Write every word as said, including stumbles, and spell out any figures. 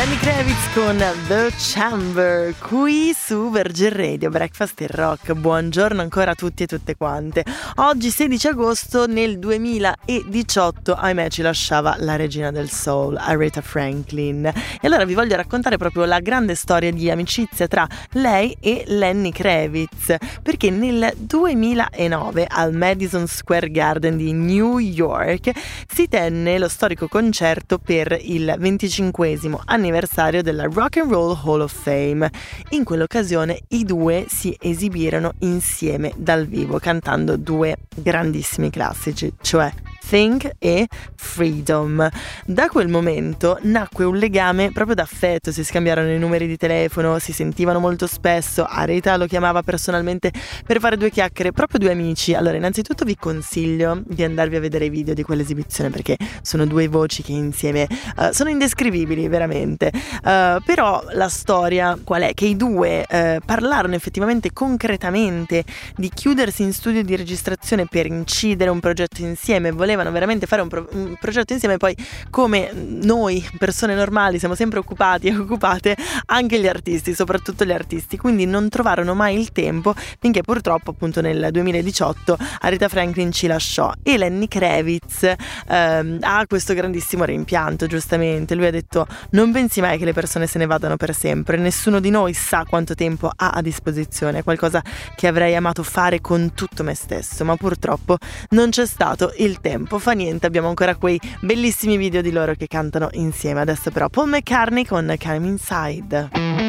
Lenny Kravitz con The Chamber qui su Virgin Radio, Breakfast in Rock. Buongiorno ancora a tutti e tutte quante. Oggi sedici agosto nel duemiladiciotto, ahimè, ci lasciava la regina del soul, Aretha Franklin. E allora vi voglio raccontare proprio la grande storia di amicizia tra lei e Lenny Kravitz, perché nel duemilanove al Madison Square Garden di New York si tenne lo storico concerto per il venticinquesimo anniversario della Rock and Roll Hall of Fame. In quell'occasione i due si esibirono insieme dal vivo cantando due grandissimi classici, cioè Think e Freedom. Da quel momento nacque un legame proprio d'affetto, si scambiarono i numeri di telefono, si sentivano molto spesso, Aretha lo chiamava personalmente per fare due chiacchiere, proprio due amici. Allora, innanzitutto vi consiglio di andarvi a vedere i video di quell'esibizione perché sono due voci che insieme uh, sono indescrivibili, veramente. Uh, però la storia qual è? Che i due uh, parlarono effettivamente concretamente di chiudersi in studio di registrazione per incidere un progetto insieme, volevano veramente fare un, pro- un progetto insieme. Poi, come noi persone normali siamo sempre occupati e occupate, anche gli artisti, soprattutto gli artisti, quindi non trovarono mai il tempo, finché purtroppo appunto nel duemiladiciotto Aretha Franklin ci lasciò e Lenny Kravitz ehm, ha questo grandissimo rimpianto. Giustamente lui ha detto: non pensi mai che le persone se ne vadano per sempre, nessuno di noi sa quanto tempo ha a disposizione, è qualcosa che avrei amato fare con tutto me stesso, ma purtroppo non c'è stato il tempo. Fa niente, abbiamo ancora quei bellissimi video di loro che cantano insieme. Adesso però Paul McCartney con Come Inside.